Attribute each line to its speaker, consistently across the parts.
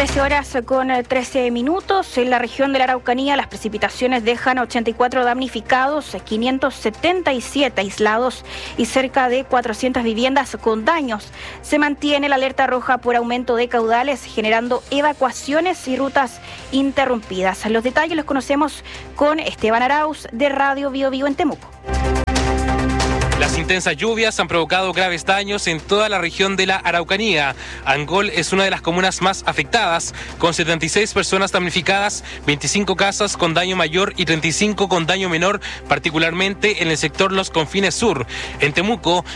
Speaker 1: 13:13. En la región de la Araucanía, las precipitaciones dejan 84 damnificados, 577 aislados y cerca de 400 viviendas con daños. Se mantiene la alerta roja por aumento de caudales, generando evacuaciones y rutas interrumpidas. Los detalles los conocemos con Esteban Arauz de Radio Bio Bio en Temuco.
Speaker 2: Las intensas lluvias han provocado graves daños en toda la región de la Araucanía. Angol es una de las comunas más afectadas, con 76 personas damnificadas, 25 casas con daño mayor y 35 con daño menor, particularmente en el sector Los Confines Sur. En Temuco,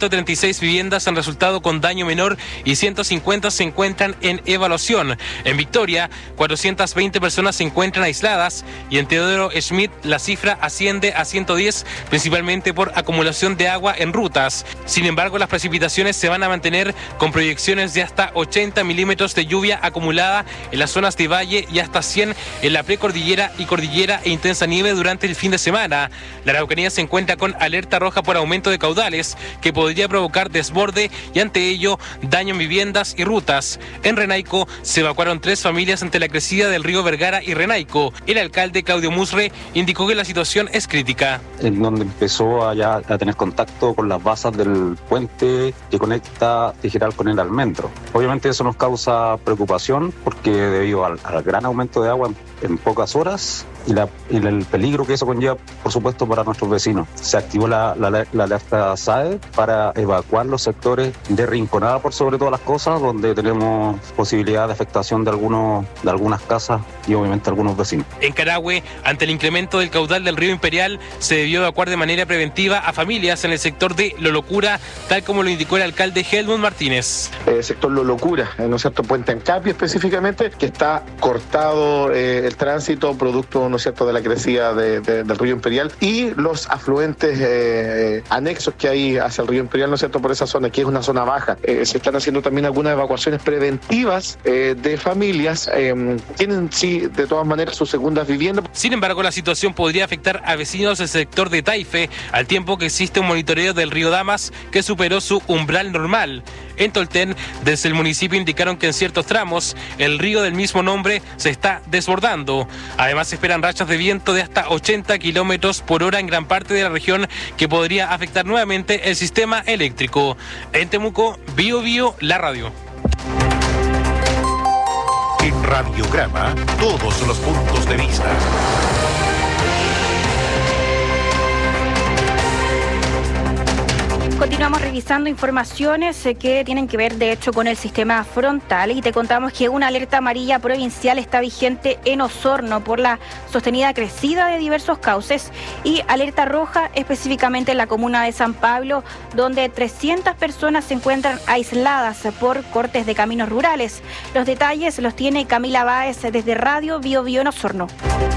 Speaker 2: 136 viviendas han resultado con daño menor y 150 se encuentran en evaluación. En Victoria, 420 personas se encuentran aisladas y en Teodoro Schmidt la cifra asciende a 110, principalmente por acumulación de agua en rutas. Sin embargo, las precipitaciones se van a mantener con proyecciones de hasta 80 milímetros de lluvia acumulada en las zonas de valle y hasta 100 en la precordillera y cordillera e intensa nieve durante el fin de semana. La Araucanía se encuentra con alerta roja por aumento de caudales que podría provocar desborde y ante ello daño en viviendas y rutas. En Renaico se evacuaron 3 familias ante la crecida del río Vergara y Renaico. El alcalde Claudio Musre indicó que la situación es crítica.
Speaker 3: En donde empezó a tener contacto con las basas del puente que conecta Tijeral con el Almendro. Obviamente eso nos causa preocupación porque debido al gran aumento de agua en pocas horas y el peligro que eso conlleva, por supuesto, para nuestros vecinos. Se activó la alerta SAE para evacuar los sectores de Rinconada, por sobre todas las cosas, donde tenemos posibilidad de afectación de algunas casas y obviamente algunos vecinos.
Speaker 2: En Carahue, ante el incremento del caudal del río Imperial, se debió evacuar de manera preventiva a familias en el sector de Lolocura, tal como lo indicó el alcalde Helmut Martínez.
Speaker 4: El sector Lolocura, ¿no es cierto?, Puente Ancapio específicamente, que está cortado el tránsito producto, ¿no es cierto?, de la crecida del río Imperial y los afluentes anexos que hay hacia el río Imperial, ¿no es cierto?, por esa zona, que es una zona baja. Se están haciendo también algunas evacuaciones preventivas de familias. Tienen, sí, de todas maneras, sus segundas viviendas.
Speaker 2: Sin embargo, la situación podría afectar a vecinos del sector de Taife, al tiempo que existe un monitoreo del río Damas que superó su umbral normal. En Tolten, desde el municipio indicaron que en ciertos tramos el río del mismo nombre se está desbordando. Además, se esperan rachas de viento de hasta 80 kilómetros por hora en gran parte de la región que podría afectar nuevamente el sistema eléctrico. En Temuco, Bio Bio, la radio.
Speaker 5: En Radiograma, todos los puntos de vista.
Speaker 1: Continuamos revisando informaciones que tienen que ver, de hecho, con el sistema frontal y te contamos que una alerta amarilla provincial está vigente en Osorno por la sostenida crecida de diversos cauces y alerta roja específicamente en la comuna de San Pablo, donde 300 personas se encuentran aisladas por cortes de caminos rurales. Los detalles los tiene Camila Báez desde Radio Bio Bio en Osorno.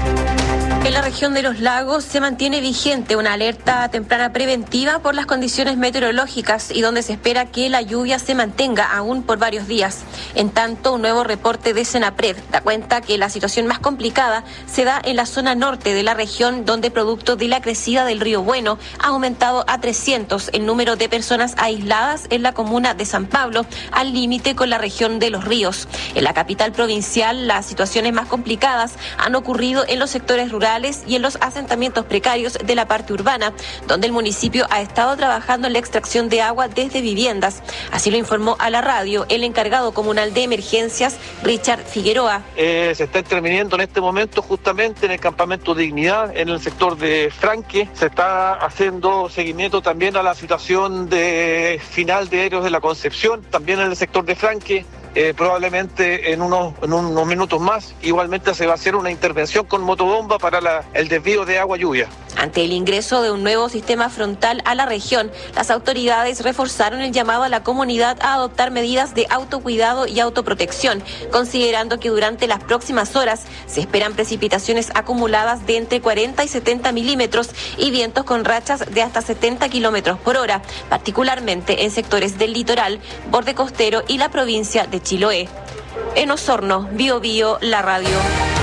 Speaker 6: En la región de los lagos se mantiene vigente una alerta temprana preventiva por las condiciones meteorológicas y donde se espera que la lluvia se mantenga aún por varios días. En tanto, un nuevo reporte de Senapred da cuenta que la situación más complicada se da en la zona norte de la región, donde producto de la crecida del río Bueno ha aumentado a 300 el número de personas aisladas en la comuna de San Pablo, al límite con la región de Los Ríos. En la capital provincial, las situaciones más complicadas han ocurrido en los sectores rurales y en los asentamientos precarios de la parte urbana, donde el municipio ha estado trabajando en la extracción de agua desde viviendas. Así lo informó a la radio el encargado comunal de emergencias, Richard Figueroa.
Speaker 7: Se está interviniendo en este momento justamente en el campamento Dignidad, en el sector de Franque. Se está haciendo seguimiento también a la situación de final de Héroes de la Concepción, también en el sector de Franque. Probablemente en unos minutos más igualmente se va a hacer una intervención con motobomba para el desvío de agua lluvia.
Speaker 6: Ante el ingreso de un nuevo sistema frontal a la región, las autoridades reforzaron el llamado a la comunidad a adoptar medidas de autocuidado y autoprotección, considerando que durante las próximas horas se esperan precipitaciones acumuladas de entre 40 y 70 milímetros y vientos con rachas de hasta 70 kilómetros por hora, particularmente en sectores del litoral, borde costero y la provincia de Chiloé. En Osorno, Bio Bio, la radio.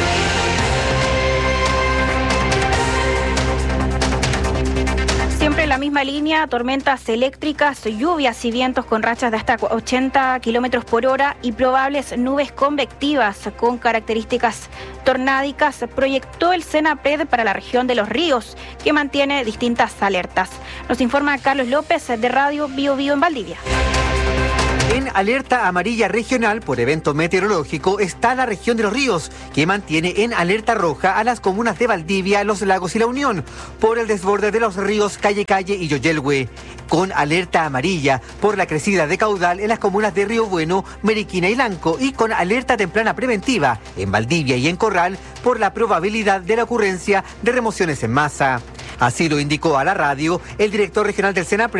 Speaker 1: Siempre la la misma línea, tormentas eléctricas, lluvias y vientos con rachas de hasta 80 kilómetros por hora y probables nubes convectivas con características tornádicas, proyectó el SENAPRED para la región de Los Ríos, que mantiene distintas alertas. Nos informa Carlos López de Radio Bio Bio en Valdivia.
Speaker 8: En alerta amarilla regional por evento meteorológico está la región de Los Ríos, que mantiene en alerta roja a las comunas de Valdivia, Los Lagos y La Unión, por el desborde de los ríos Calle y Yoyelhue. Con alerta amarilla por la crecida de caudal en las comunas de Río Bueno, Meriquina y Lanco, y con alerta temprana preventiva en Valdivia y en Corral por la probabilidad de la ocurrencia de remociones en masa. Así lo indicó a la radio el director regional del SENAPRED,